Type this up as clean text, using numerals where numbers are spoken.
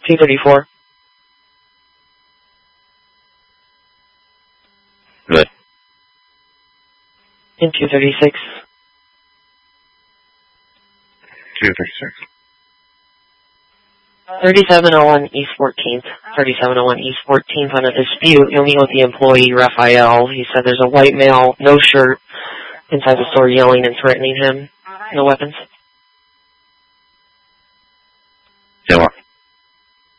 234. Good. In 236. 236. 3701 East 14th. 3701 East 14th on a dispute. You'll meet with the employee, Raphael. He said there's a white male, no shirt, inside the store yelling and threatening him. No weapons. Say what?